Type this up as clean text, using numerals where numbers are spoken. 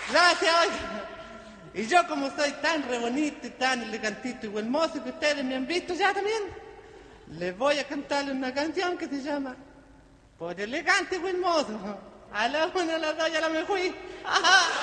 Gracias, oiga. Y yo como soy tan re bonito y tan elegantito y buen mozo que ustedes me han visto ya también, les voy a cantarle una canción que se llama Por elegante y buen mozo. A la una, a la dos, ya la me fui. ¡Ajá!